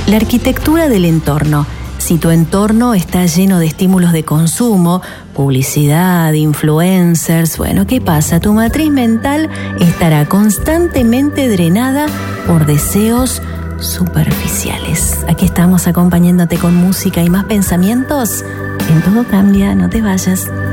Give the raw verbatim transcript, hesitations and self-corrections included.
La arquitectura del entorno. Si tu entorno está lleno de estímulos de consumo, publicidad, influencers, bueno, ¿qué pasa? Tu matriz mental estará constantemente drenada por deseos superficiales. Aquí estamos acompañándote con música y más pensamientos. En Todo Cambia, no te vayas.